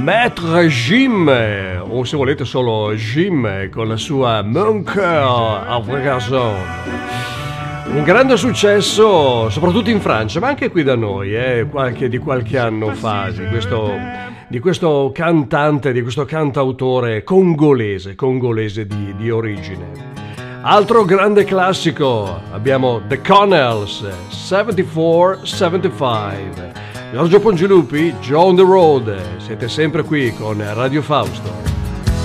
Maître Jim, o se volete solo Jim, con la sua Mon cœur à vrai garçon. Un grande successo soprattutto in Francia, ma anche qui da noi, di qualche anno fa, di questo cantante, di questo cantautore congolese di origine. Altro grande classico, abbiamo The Connells, 74-75. Giorgio Pongilupi, Joe on the Road, siete sempre qui con Radio Fausto.